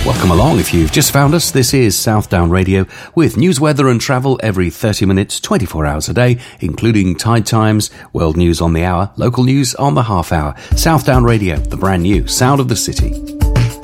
Welcome along if you've just found us. This is Southdown Radio with news, weather and travel every 30 minutes, 24 hours a day, including tide times, world news on the hour, local news on the half hour. Southdown Radio, the brand new sound of the city.